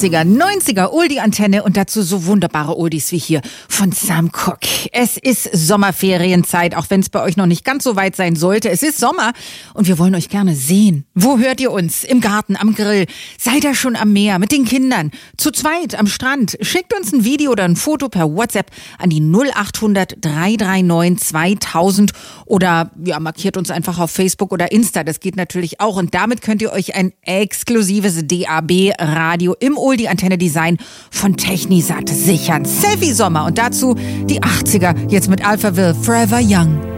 80er, 90er Oldie-Antenne und dazu so wunderbare Oldies wie hier von Sam Cooke. Es ist Sommerferienzeit, auch wenn es bei euch noch nicht ganz so weit sein sollte. Es ist Sommer und wir wollen euch gerne sehen. Wo hört ihr uns? Im Garten, am Grill? Seid ihr schon am Meer mit den Kindern? Zu zweit am Strand? Schickt uns ein Video oder ein Foto per WhatsApp an die 0800 339 2000 oder ja, markiert uns einfach auf Facebook oder Insta. Das geht natürlich auch und damit könnt ihr euch ein exklusives DAB-Radio im Oldie-Antenne-Design von Technisat sichern. Selfie-Sommer und dazu die 80er, jetzt mit Alphaville, Forever Young.